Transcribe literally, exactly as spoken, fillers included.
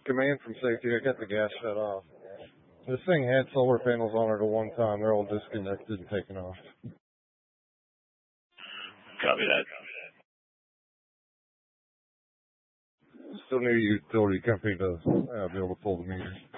Command from safety. I got the gas shut off. This thing had solar panels on it at one time. They're all disconnected and taken off. Copy that. Still need a utility company to uh, be able to pull the meter.